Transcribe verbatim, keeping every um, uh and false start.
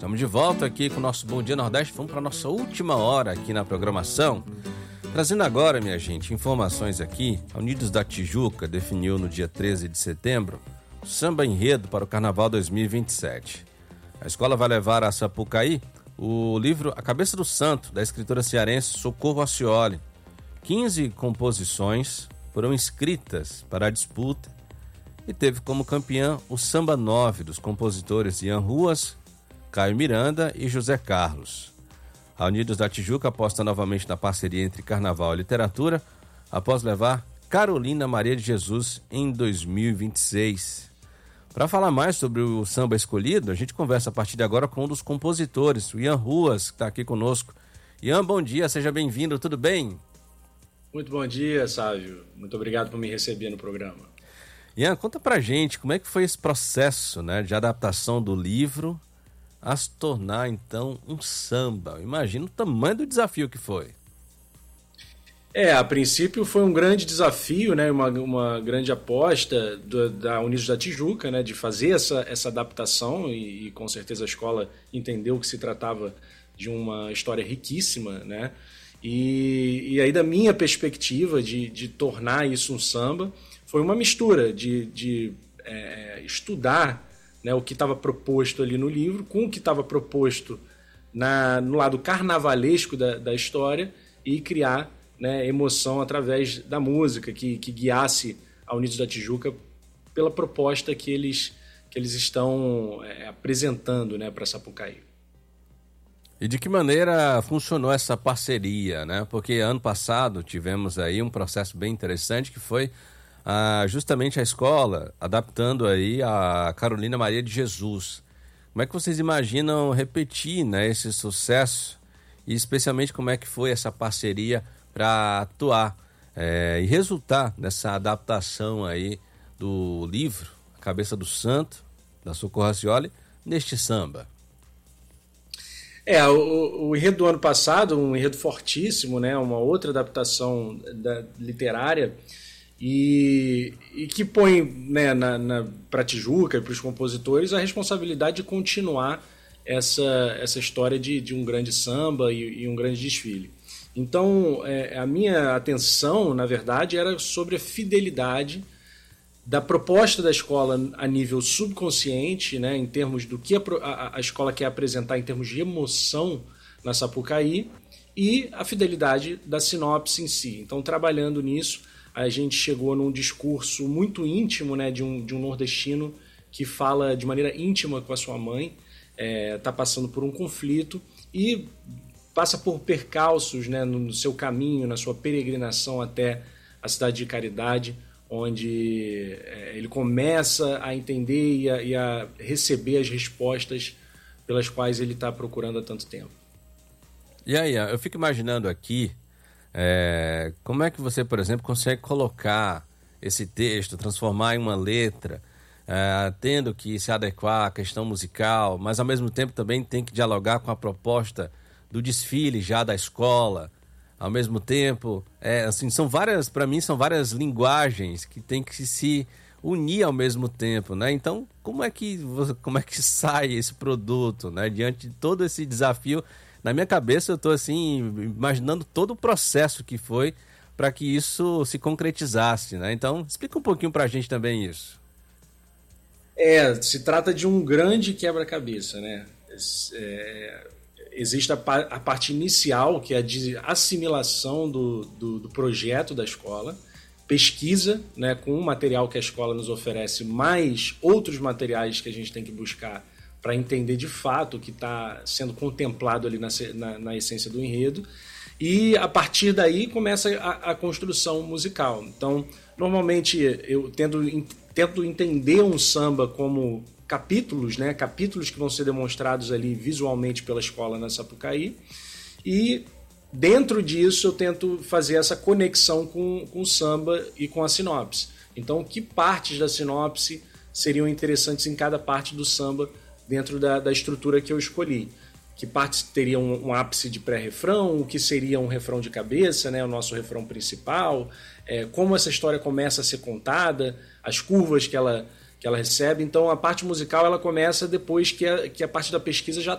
Estamos de volta aqui com o nosso Bom Dia Nordeste. Vamos para a nossa última hora aqui na programação. Trazendo agora, minha gente, informações aqui. A Unidos da Tijuca definiu no dia treze de setembro o samba enredo para o Carnaval dois mil e vinte e sete. A escola vai levar a Sapucaí o livro A Cabeça do Santo, da escritora cearense Socorro Acioli. quinze composições foram inscritas para a disputa e teve como campeã o Samba nove dos compositores Ian Ruas, Caio Miranda e José Carlos. A Unidos da Tijuca aposta novamente na parceria entre Carnaval e Literatura após levar Carolina Maria de Jesus em dois mil e vinte e seis. Para falar mais sobre o samba escolhido, a gente conversa a partir de agora com um dos compositores, o Ian Ruas, que está aqui conosco. Ian, bom dia, seja bem-vindo, tudo bem? Muito bom dia, Sávio. Muito obrigado por me receber no programa. Ian, conta pra gente como é que foi esse processo, né, de adaptação do livro a se tornar, então, um samba. Imagina o tamanho do desafio que foi. É, a princípio foi um grande desafio, né, uma, uma grande aposta do, da Unidos da Tijuca, né, de fazer essa, essa adaptação e, e com certeza a escola entendeu que se tratava de uma história riquíssima, né, e, e aí da minha perspectiva de, de tornar isso um samba, foi uma mistura de, de é, estudar, né, o que estava proposto ali no livro, com o que estava proposto na, no lado carnavalesco da, da história e criar, né, emoção através da música, que, que guiasse a Unidos da Tijuca pela proposta que eles, que eles estão é, apresentando, né, para Sapucaí. E de que maneira funcionou essa parceria, né? Porque ano passado tivemos aí um processo bem interessante que foi Ah, justamente a escola adaptando aí a Carolina Maria de Jesus. Como é que vocês imaginam repetir, né, esse sucesso e especialmente como é que foi essa parceria para atuar é, e resultar nessa adaptação aí do livro A Cabeça do Santo, da Socorro Acioli, neste samba? É, o, o enredo do ano passado, um enredo fortíssimo, né, uma outra adaptação da, literária, E, e que põe, né, na, na, para a Tijuca e para os compositores a responsabilidade de continuar essa, essa história de, de um grande samba e, e um grande desfile. Então, é, a minha atenção, na verdade, era sobre a fidelidade da proposta da escola a nível subconsciente, né, em termos do que a, a, a escola quer apresentar em termos de emoção na Sapucaí, e a fidelidade da sinopse em si. Então, trabalhando nisso, a gente chegou num discurso muito íntimo, né, de, um, de um nordestino que fala de maneira íntima com a sua mãe, está é, passando por um conflito e passa por percalços, né, no seu caminho, na sua peregrinação até a cidade de Caridade, onde é, ele começa a entender e a, e a receber as respostas pelas quais ele está procurando há tanto tempo. E aí, eu fico imaginando aqui, É, como é que você, por exemplo, consegue colocar esse texto, transformar em uma letra, é, tendo que se adequar à questão musical, mas ao mesmo tempo também tem que dialogar com a proposta do desfile já da escola, ao mesmo tempo, é, assim, são várias, para mim, são várias linguagens que tem que se unir ao mesmo tempo, né? Então, como é que, como é que sai esse produto, né? Diante de todo esse desafio. Na minha cabeça eu estou assim, imaginando todo o processo que foi para que isso se concretizasse, né? Então, explica um pouquinho para a gente também isso. É, se trata de um grande quebra-cabeça, né? É, existe a, a parte inicial, que é a de assimilação do, do, do projeto da escola, pesquisa, né, com o material que a escola nos oferece, mais outros materiais que a gente tem que buscar para entender de fato o que está sendo contemplado ali na, na, na essência do enredo, e a partir daí começa a, a construção musical. Então, normalmente eu tento, tento entender um samba como capítulos, né, capítulos que vão ser demonstrados ali visualmente pela escola na Sapucaí, e dentro disso eu tento fazer essa conexão com, com o samba e com a sinopse. Então, que partes da sinopse seriam interessantes em cada parte do samba dentro da, da estrutura que eu escolhi? Que partes teriam um, um ápice de pré-refrão, o que seria um refrão de cabeça, né, o nosso refrão principal, é, como essa história começa a ser contada, as curvas que ela, que ela recebe. Então, a parte musical ela começa depois que a, que a parte da pesquisa já